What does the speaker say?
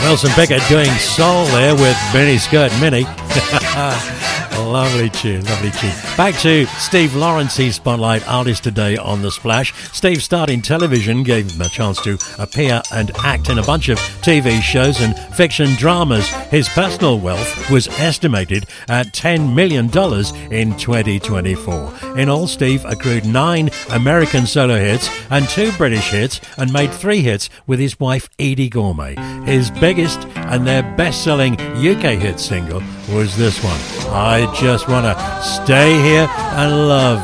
Wilson Pickett doing soul there with Mini Skirt Mini. Lovely tune, lovely tune. Back to Steve Lawrence, his Spotlight Artist today on The Splash. Steve's start in television gave him a chance to appear and act in a bunch of TV shows and fiction dramas. His personal wealth was estimated at $10 million in 2024. In all, Steve accrued 9 American solo hits and 2 British hits and made 3 hits with his wife Edie Gourmet. His biggest and their best-selling UK hit single was this one, I Just Wanna Stay Here and Love